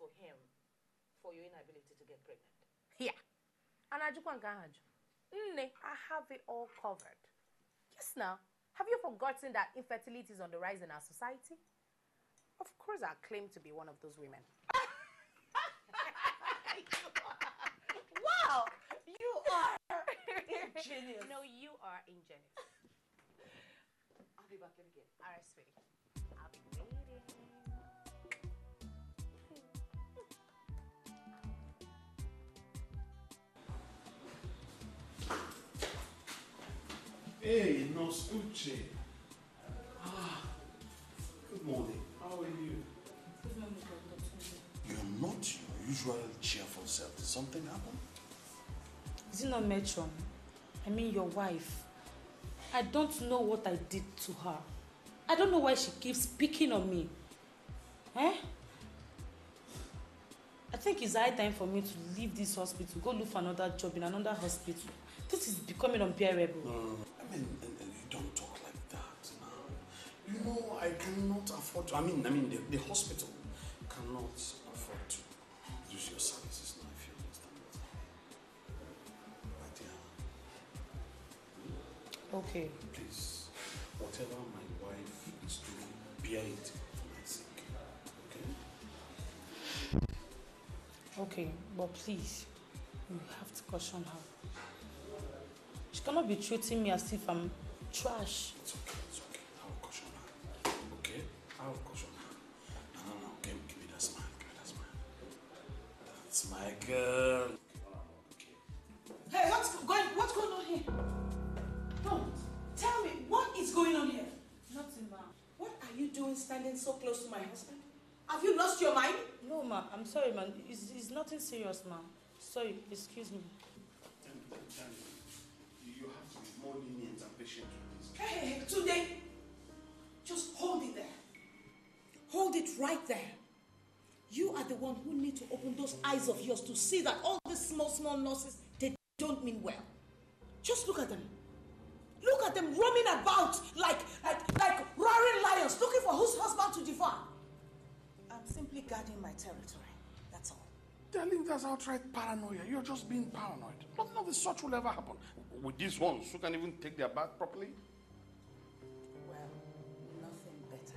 for him for your inability to get pregnant? Yeah. And I have it all covered. Yes, now. Have you forgotten that infertility is on the rise in our society? Of course, I claim to be one of those women. Wow! You are ingenious. No, you are ingenious. I'll be back. Let me get it. All right, sweetie. I'll be waiting. Hey, Nurse Uche. Good morning. How are you? Good morning, Doctor. You're not your usual cheerful self. Did something happen? Is it not Metron? I mean your wife. I don't know what I did to her. I don't know why she keeps picking on me. Eh? I think it's high time for me to leave this hospital, go look for another job in another hospital. This is becoming unbearable. No. I mean, you don't talk like that now. You know, I cannot afford to. I mean, the hospital cannot afford to use your services now, if you understand that. But yeah. Okay. Please, whatever my wife is doing, bear it for my sake. Okay? Okay, but please, you have to caution her. She cannot be treating me as if I'm trash. It's okay. I'll caution her. Okay? I'll caution her. No. Give me that smile. That's my girl. Okay. Hey, what's going on here? Don't. Tell me, what is going on here? Nothing, ma. What are you doing standing so close to my husband? Have you lost your mind? No, ma. I'm sorry, man. It's nothing serious, ma. Sorry, excuse me. You have to be more lenient and patient with this. Hey, today, just hold it there. Hold it right there. You are the one who need to open those eyes of yours to see that all these small nurses, they don't mean well. Just look at them. Look at them roaming about like roaring lions, looking for whose husband to devour. I'm simply guarding my territory. That's all. Darling, that's outright paranoia. You're just being paranoid. Nothing of the sort will ever happen. With these ones who can't even take their bath properly. Well, nothing better.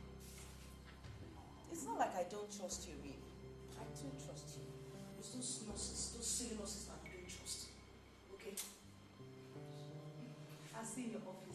It's not like I don't trust you, really. I do trust you. It's those nurses, those silly nurses that I don't trust. Okay? I'll see you in your office.